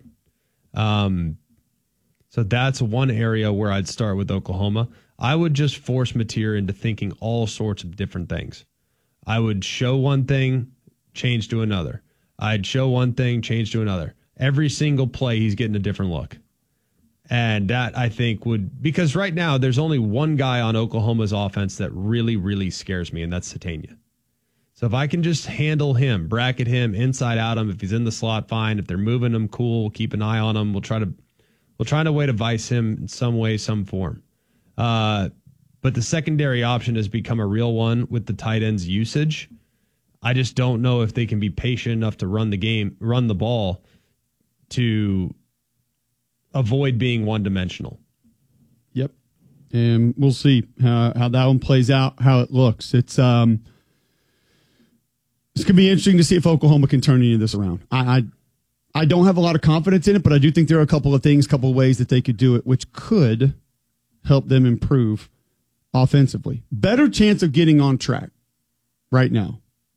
So that's one area where I'd start with Oklahoma. I would just force Mateer into thinking all sorts of different things. I would show one thing, change to another. I'd show one thing, change to another. Every single play, he's getting a different look. And that, I think, because right now there's only one guy on Oklahoma's offense that really, really scares me, and that's Satania. So if I can just handle him, bracket him, inside out him, if he's in the slot, fine. If they're moving him, cool. We'll keep an eye on him. We'll try to way to vice him in some way, some form. But the secondary option has become a real one with the tight end's usage. I just don't know if they can be patient enough to run the ball to avoid being one-dimensional. Yep. And we'll see how that one plays out, how it looks. It's going to be interesting to see if Oklahoma can turn any of this around. I don't have a lot of confidence in it, but I do think there are a couple of ways that they could do it, which could help them improve offensively. Better chance of getting on track right now.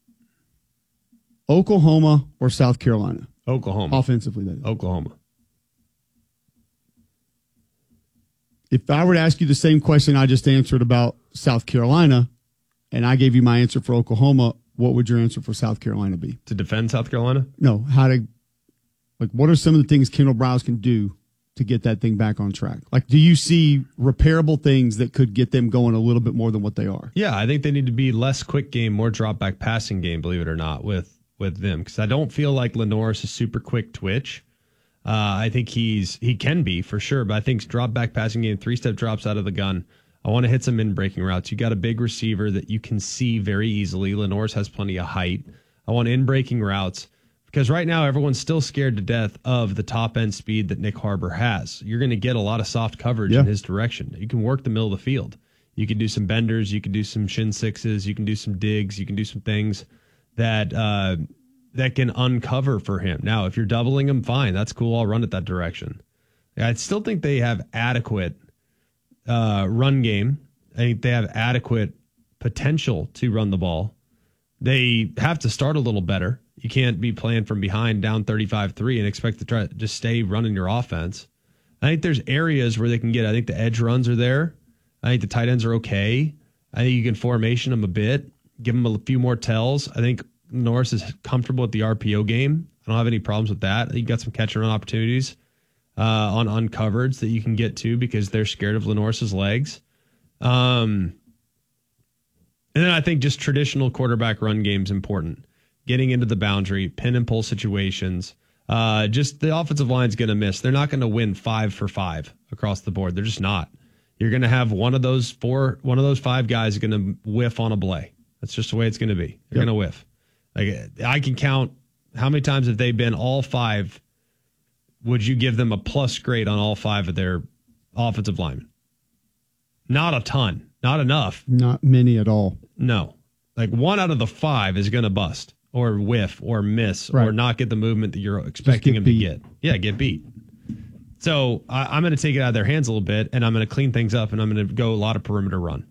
Oklahoma or South Carolina? Oklahoma. Offensively, that is. Oklahoma. If I were to ask you the same question I just answered about South Carolina, and I gave you my answer for Oklahoma, what would your answer for South Carolina be? To defend South Carolina? No. What are some of the things Kendall Browse can do to get that thing back on track? Like, do you see repairable things that could get them going a little bit more than what they are? Yeah, I think they need to be less quick game, more drop back passing game, believe it or not, with them. Because I don't feel like Lenore is a super quick twitch. I think he can be for sure, but I think drop back passing game, 3-step drops out of the gun. I want to hit some in-breaking routes. You got a big receiver that you can see very easily. Lenore's has plenty of height. I want in-breaking routes because right now everyone's still scared to death of the top-end speed that Nick Harbor has. You're going to get a lot of soft coverage in his direction. You can work the middle of the field. You can do some benders. You can do some shin sixes. You can do some digs. You can do some things that can uncover for him. Now, if you're doubling him, fine. That's cool. I'll run it that direction. I still think they have adequate run game. I think they have adequate potential to run the ball. They have to start a little better. You can't be playing from behind down 35-3 and expect to try to just stay running your offense. I think there's areas where they can get. I think the edge runs are there. I think the tight ends are okay. I think you can formation them a bit, give them a few more tells. I think Norris is comfortable with the RPO game. I don't have any problems with that. You got some catch and run opportunities on uncovereds that you can get to because they're scared of Lenoris's legs. And then I think just traditional quarterback run game is important. Getting into the boundary, pin and pull situations. Just the offensive line's going to miss. They're not going to win 5 for 5 across the board. They're just not. You're going to have one of those 5 guys is going to whiff on a play. That's just the way it's going to be. They're going to whiff. Like I can count how many times have they been all 5. Would you give them a plus grade on all 5 of their offensive linemen? Not a ton. Not enough. Not many at all. No. Like 1 out of the 5 is going to bust or whiff or miss or not get the movement that you're expecting them to get. Yeah, get beat. So I'm going to take it out of their hands a little bit, and I'm going to clean things up, and I'm going to go a lot of perimeter run.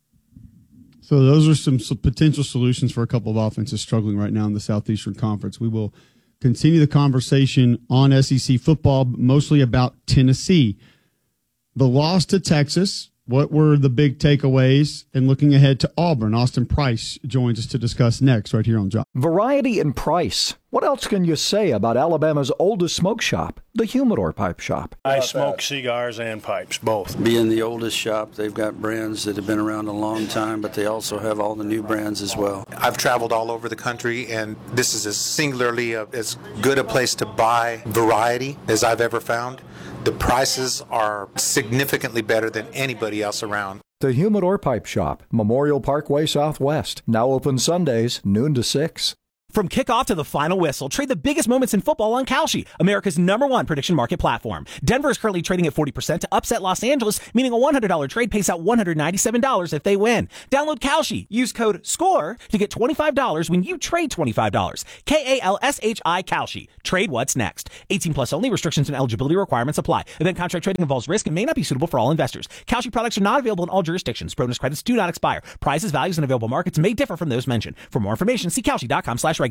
So those are some potential solutions for a couple of offenses struggling right now in the Southeastern Conference. We will continue the conversation on SEC football, mostly about Tennessee. The loss to Texas What were the big takeaways? And looking ahead to Auburn, Austin Price joins us to discuss next right here on Job. Variety and price. What else can you say about Alabama's oldest smoke shop, the Humidor Pipe Shop? I smoke cigars and pipes, both. Being the oldest shop, they've got brands that have been around a long time, but they also have all the new brands as well. I've traveled all over the country, and this is as singularly as good a place to buy variety as I've ever found. The prices are significantly better than anybody else around. The Humidor Pipe Shop, Memorial Parkway Southwest. Now open Sundays, noon to 6. From kickoff to the final whistle, trade the biggest moments in football on Kalshi, America's #1 prediction market platform. Denver is currently trading at 40% to upset Los Angeles, meaning a $100 trade pays out $197 if they win. Download Kalshi. Use code SCORE to get $25 when you trade $25. KALSHI Kalshi. Trade what's next. 18 plus only. Restrictions and eligibility requirements apply. Event contract trading involves risk and may not be suitable for all investors. Kalshi products are not available in all jurisdictions. Bonus credits do not expire. Prices, values, and available markets may differ from those mentioned. For more information, see Kalshi.com/regulatory.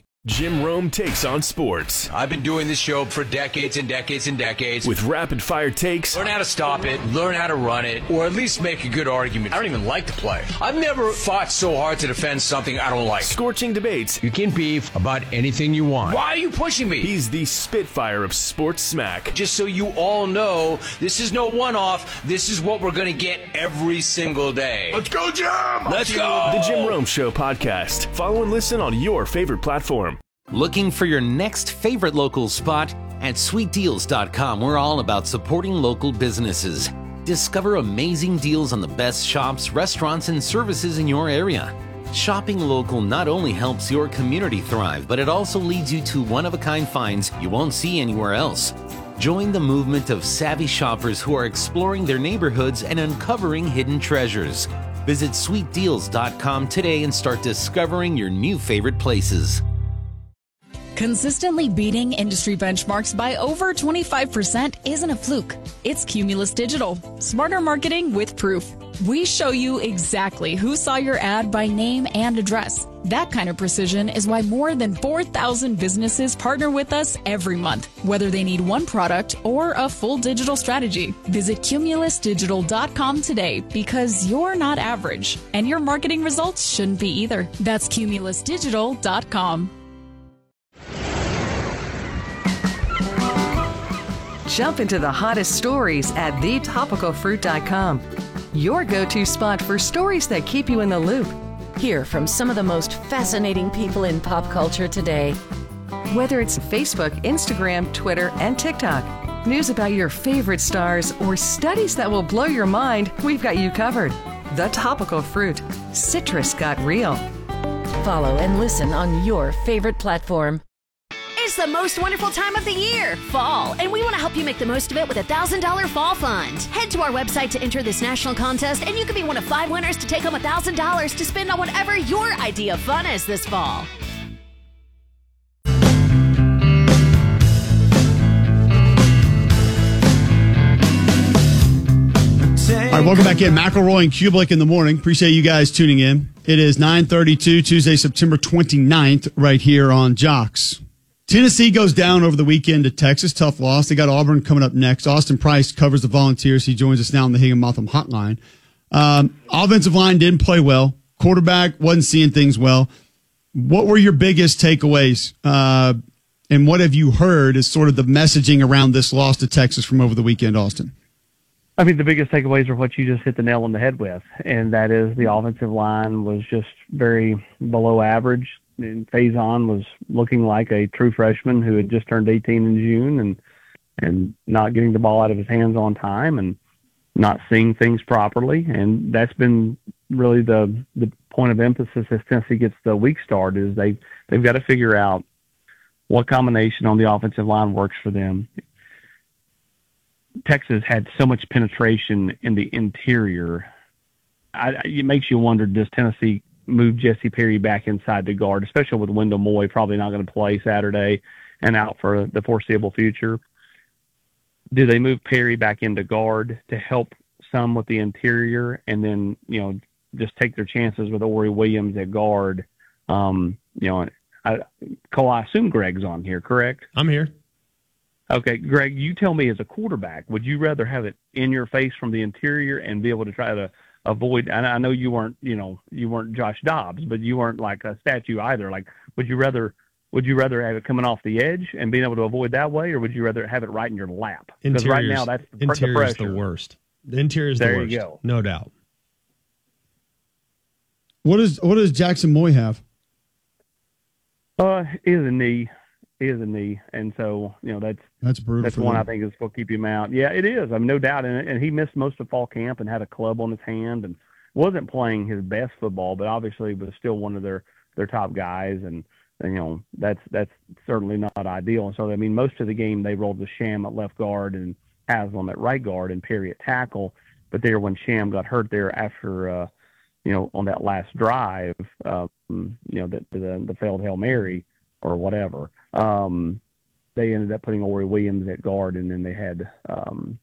Jim Rome takes on sports. I've been doing this show for decades and decades and decades. With rapid fire takes. Learn how to stop it, learn how to run it, or at least make a good argument. I don't even like to play. I've never fought so hard to defend something I don't like. Scorching debates. You can beef about anything you want. Why are you pushing me? He's the Spitfire of sports smack. Just so you all know, this is no one-off. This is what we're going to get every single day. Let's go, Jim! Let's go! The Jim Rome Show podcast. Follow and listen on your favorite platform. Looking for your next favorite local spot? At sweetdeals.com, we're all about supporting local businesses. Discover amazing deals on the best shops, restaurants, and services in your area. Shopping local not only helps your community thrive, but it also leads you to one-of-a-kind finds you won't see anywhere else. Join the movement of savvy shoppers who are exploring their neighborhoods and uncovering hidden treasures. Visit sweetdeals.com today and start discovering your new favorite places. Consistently beating industry benchmarks by over 25% isn't a fluke. It's Cumulus Digital. Smarter marketing with proof. We show you exactly who saw your ad by name and address. That kind of precision is why more than 4,000 businesses partner with us every month, whether they need one product or a full digital strategy. Visit cumulusdigital.com today because you're not average, and your marketing results shouldn't be either. That's cumulusdigital.com. Jump into the hottest stories at thetopicalfruit.com. Your go-to spot for stories that keep you in the loop. Hear from some of the most fascinating people in pop culture today. Whether it's Facebook, Instagram, Twitter, and TikTok, news about your favorite stars, or studies that will blow your mind, we've got you covered. The Topical Fruit. Citrus got real. Follow and listen on your favorite platform. It's the most wonderful time of the year, fall, and we want to help you make the most of it with a $1,000 fall fund. Head to our website to enter this national contest, and you could be one of 5 winners to take home $1,000 to spend on whatever your idea of fun is this fall. All right, welcome back in. McElroy and Kublik in the morning. Appreciate you guys tuning in. It is 9:32, Tuesday, September 29th, right here on Jocks. Tennessee goes down over the weekend to Texas. Tough loss. They got Auburn coming up next. Austin Price covers the Volunteers. He joins us now on the Higginbotham Hotline. Offensive line didn't play well. Quarterback wasn't seeing things well. What were your biggest takeaways? And what have you heard as sort of the messaging around this loss to Texas from over the weekend, Austin? I think the biggest takeaways are what you just hit the nail on the head with, and that is the offensive line was just very below average. And Faison was looking like a true freshman who had just turned 18 in June and not getting the ball out of his hands on time and not seeing things properly. And that's been really the point of emphasis as Tennessee gets the week start is they've got to figure out what combination on the offensive line works for them. Texas had so much penetration in the interior. It makes you wonder, does Tennessee move Jesse Perry back inside the guard, especially with Wendell Moy probably not going to play Saturday and out for the foreseeable future? Do they move Perry back into guard to help some with the interior and then, just take their chances with Ori Williams at guard? Cole, I assume Greg's on here, correct? I'm here. Okay, Greg, you tell me as a quarterback, would you rather have it in your face from the interior and be able to try to avoid? And I know you weren't Josh Dobbs, but you weren't like a statue either. Like, would you rather have it coming off the edge and being able to avoid that way, or would you rather have it right in your lap? Because right now that's the interior's pressure. the worst. The interior's the worst. There you go. No doubt. What does Jackson Moy have? He has a knee. And so, that's brutal. That's one I think is going to keep him out. Yeah, it is. I mean, no doubt. And he missed most of fall camp and had a club on his hand and wasn't playing his best football, but obviously was still one of their top guys. And that's certainly not ideal. And so, I mean, most of the game they rolled with Sham at left guard and Haslam at right guard and Perry at tackle. But there, when Sham got hurt there after, on that last drive, the failed Hail Mary or whatever, they ended up putting Ori Williams at guard, and then they had